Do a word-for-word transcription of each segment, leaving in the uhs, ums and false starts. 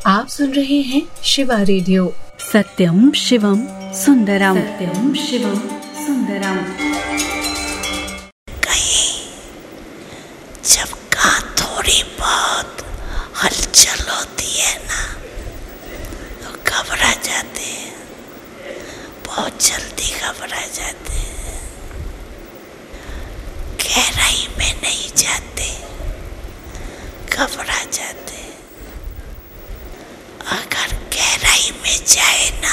आप सुन रहे हैं शिवा रेडियो। सत्यम शिवम सुंदरम, सत्यम शिवम सुंदरम। कहीं जब कहाँ थोड़ी बहुत हलचल होती है ना, तो घबरा जाते हैं, बहुत जल्दी घबरा जाते हैं। गहराई में नहीं जाते, घबरा जाते। अगर गहराई में जाए ना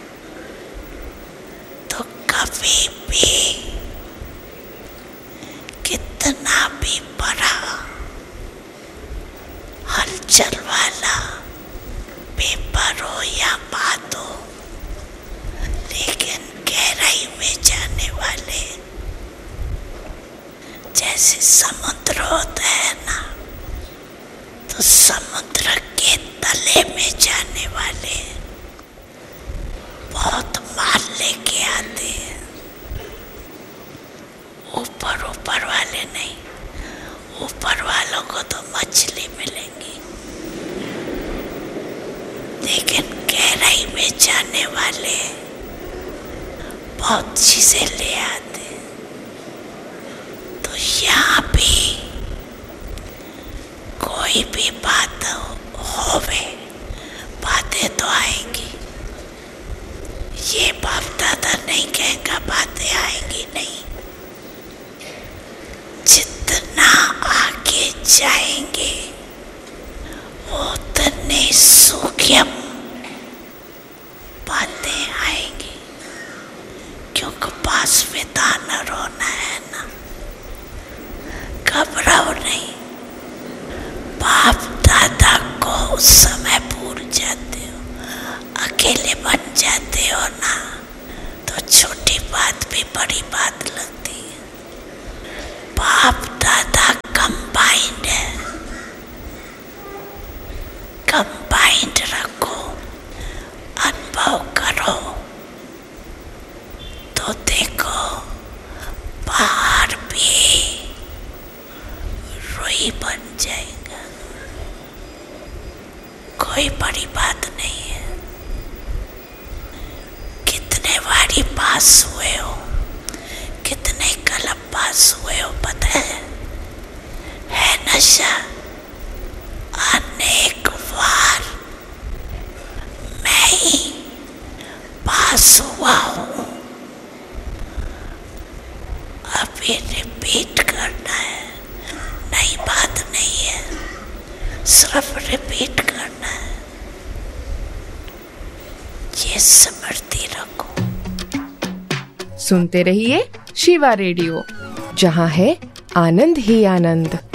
तो कभी भी कितना भी बड़ा हलचल वाला पेपर हो या बात हो, लेकिन गहराई में जाने वाले, जैसे समुद्र होता है ना, तो समुद्र के तले में जाने वाले बहुत माल लेके आते हैं। ऊपर ऊपर वाले नहीं, ऊपर वालों को तो मछली मिलेंगी, लेकिन गहराई में जाने वाले बहुत चीजें ले आते हैं। तो यहाँ भी कोई भी बात होवे, बातें तो आएंगी। ये बाप दादा नहीं कहेगा बातें आएंगी नहीं। जितना आगे जाएंगे उतने सूक्ष्म बातें आएंगी, क्योंकि पास में दाना रोना है ना। घबराओ नहीं, बाप दादा को उस समय भूल जाते हो, अकेले बन जाते हो ना, तो छोटी बात भी बड़ी बात लगती है। बाप दादा कंबाइंड है, कंबाइंड रखो, अनुभव करो, तो देखो बाहर भी रुई बन जाएगा। कोई बड़ी बात नहीं है। कितने बारी पास हुए हो, कितने कलम पास हुए हो पता है? है नशा। अनेक बार मैं ही पास हुआ हूँ। अभी रिपीट करना है, नई बात नहीं है, सिर्फ रिपीट करना है। ये स्मृति रखो। सुनते रहिए शिवा रेडियो, जहाँ है आनंद ही आनंद।